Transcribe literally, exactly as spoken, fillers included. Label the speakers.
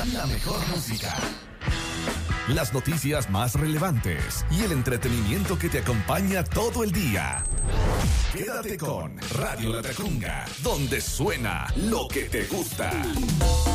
Speaker 1: La mejor música, las noticias más relevantes y el entretenimiento que te acompaña todo el día. Quédate con Radio Latacunga, donde suena lo que te gusta.